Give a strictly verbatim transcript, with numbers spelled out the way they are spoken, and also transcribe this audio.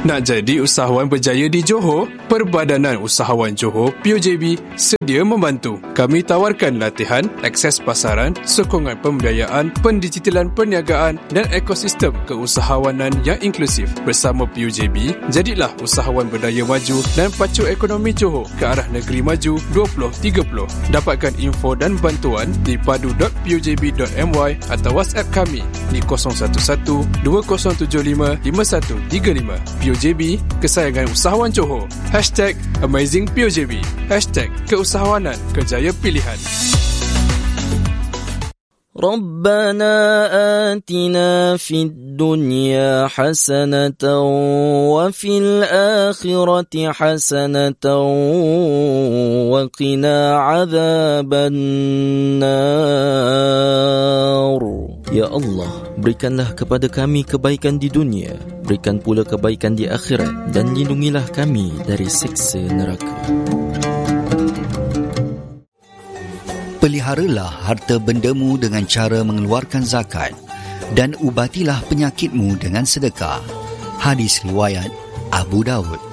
Nak jadi usahawan berjaya di Johor? Perbadanan Usahawan Johor P U J B sedia membantu. Kami tawarkan latihan, akses pasaran, sokongan pembiayaan, pendigitalan perniagaan dan ekosistem keusahawanan yang inklusif. Bersama P U J B, jadilah usahawan berdaya maju dan pacu ekonomi Johor ke arah negeri maju dua ribu tiga puluh. Dapatkan info dan bantuan di padu dot p u j b dot m y atau WhatsApp kami di kosong satu satu dua kosong tujuh lima lima satu tiga lima. P U J B, kesayangan usahawan Johor. Hashtag Amazing P U J B. Hashtag keusahawanan kejaya pilihan. ربنا آتنا في الدنيا حسنة وفي الآخرة حسنة وقنا عذاب النار. Ya Allah, berikanlah kepada kami kebaikan di dunia, berikan pula kebaikan di akhirat, dan lindungilah kami dari siksa neraka. Peliharalah harta bendamu dengan cara mengeluarkan zakat dan ubatilah penyakitmu dengan sedekah. Hadis riwayat Abu Dawud.